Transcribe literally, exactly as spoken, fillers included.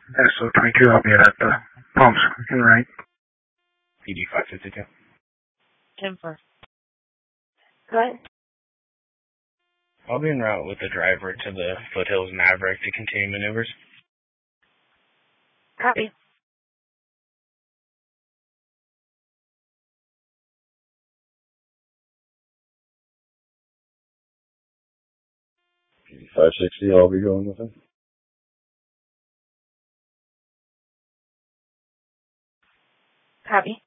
S O twenty-two, I'll be at the pumps. All right. P D five fifty-two. ten four. Go ahead. I'll be en route with the driver to the Foothills Maverick to continue maneuvers. Copy. five sixty, I'll be going with him. Copy.